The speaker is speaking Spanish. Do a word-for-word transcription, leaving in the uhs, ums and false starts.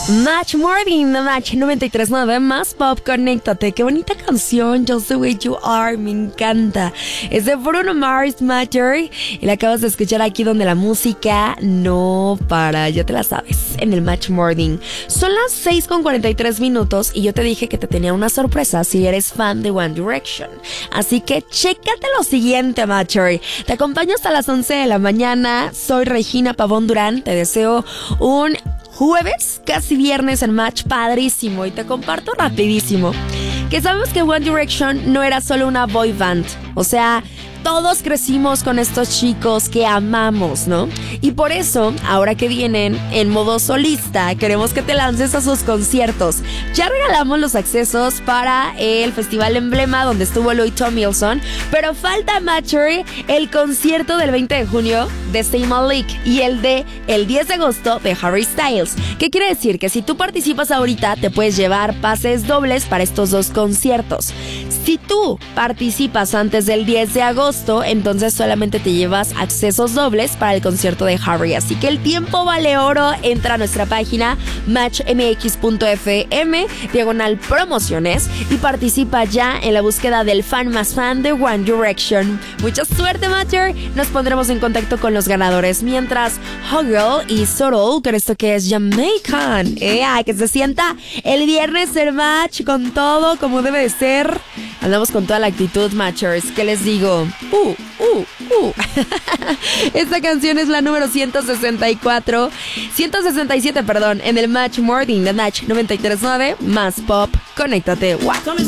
Match Morning, Match noventa y tres punto nueve, más pop, conéctate. Qué bonita canción, Just the Way You Are, me encanta. Es de Bruno Mars, Matter, y la acabas de escuchar aquí donde la música no para, ya te la sabes, en el Match Morning. Son las seis con cuarenta y tres minutos y yo te dije que te tenía una sorpresa si eres fan de One Direction. Así que chécate lo siguiente, Matcher. Te acompaño hasta las once de la mañana. Soy Regina Pavón Durán. Te deseo un jueves, casi viernes en Match padrísimo, y te comparto rapidísimo que sabemos que One Direction no era solo una boy band. O sea, todos crecimos con estos chicos que amamos, ¿no? Y por eso, ahora que vienen en modo solista, queremos que te lances a sus conciertos. Ya regalamos los accesos para el Festival Emblema, donde estuvo Louis Tomlinson, pero falta, Matcher, el concierto del veinte de junio de Zayn Malik y el de el diez de agosto de Harry Styles. ¿Qué quiere decir? Que si tú participas ahorita, te puedes llevar pases dobles para estos dos conciertos. Si tú participas antes del diez de agosto, entonces solamente te llevas accesos dobles para el concierto de Harry. Así que el tiempo vale oro. Entra a nuestra página match m x punto f m, diagonal promociones, y participa ya en la búsqueda del fan más fan de One Direction. Mucha suerte, Matcher. Nos pondremos en contacto con los ganadores. Mientras, Huggle y Sorrel, con esto que es Jamaican. Eh, ay, que se sienta el viernes el Match con todo como debe de ser. Andamos con toda la actitud, Matchers. ¿Qué les digo? Uh, uh, uh. Esta canción es la número ciento sesenta y cuatro, ciento sesenta y siete, perdón, en el Match Morning de Match noventa y tres punto nueve, más pop. Conéctate. Wow.